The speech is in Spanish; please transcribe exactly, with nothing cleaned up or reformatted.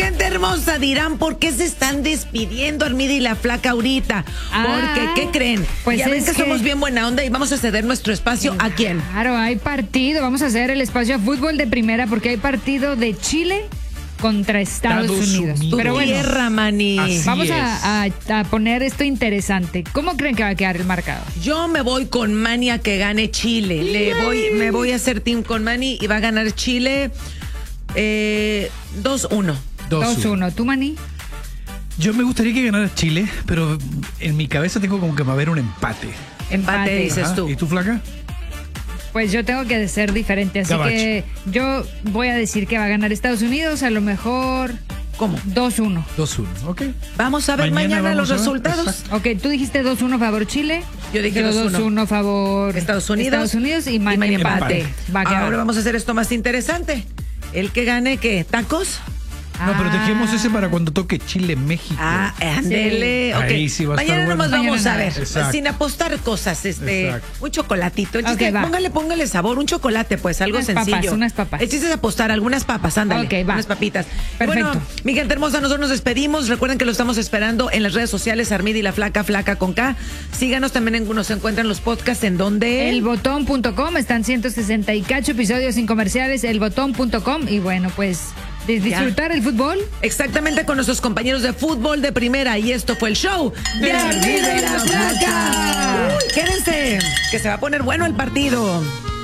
gente hermosa, dirán, ¿por qué se están despidiendo Armida y la Flaca ahorita? Ah, Porque, ¿qué creen? Pues ya ven que, que somos bien buena onda y vamos a ceder nuestro espacio. ¿A quién? Claro, hay partido. Vamos a hacer el espacio a fútbol de primera porque hay partido de Chile contra Estados, Estados Unidos. Unidos. Tu Pero bueno, tierra, maní. Así vamos es. a, a- a poner esto interesante. ¿Cómo creen que va a quedar el marcador? Yo me voy con Manny a que gane Chile. Le voy, me voy a hacer team con Manny y va a ganar Chile eh, dos uno. dos uno. ¿Tú, Maní? Yo me gustaría que ganara Chile, pero en mi cabeza tengo como que va a haber un empate. Empate, Empate. dices Ajá. tú. ¿Y tú, Flaca? Pues yo tengo que ser diferente, así Gabacho. que yo voy a decir que va a ganar Estados Unidos, a lo mejor ¿Cómo? dos uno. dos uno, ¿ok? Vamos a ver mañana, Mañana los vamos a ver. resultados. Exacto. Ok, tú dijiste dos uno favor Chile. Yo dije dos uno. dos uno favor Estados Unidos. Estados Unidos y Manny Manny empate. empate. Va a quedar. Ahora vamos a hacer esto más interesante. El que gane, ¿qué? ¿Tacos? No, pero Ah. dejemos ese para cuando toque Chile-México. Ah, ándele. Sí. Ok. Ahí sí va a estar Mañana bueno. nomás vamos Mañana a ver. nada. Exacto. Sin apostar cosas, este, Exacto. un chocolatito. El chiste, Ok, va. póngale, póngale sabor, un chocolate, pues, algo Unas sencillo. papas, unas papas. El chiste es apostar, algunas papas, ándale. Ok, va. Unas papitas. Y Perfecto. Bueno, mi gente hermosa, nosotros nos despedimos. Recuerden que lo estamos esperando en las redes sociales, Armida y la Flaca, Flaca con K. Síganos también en, nos encuentran los podcasts en donde. Elbotón punto com, están ciento sesenta y cacho episodios sin comerciales, elbotón punto com y bueno, pues de disfrutar el fútbol. Exactamente con nuestros compañeros de fútbol de primera. Y esto fue el show de Armida y la Flaca. Uy, quédense, que se va a poner bueno el partido.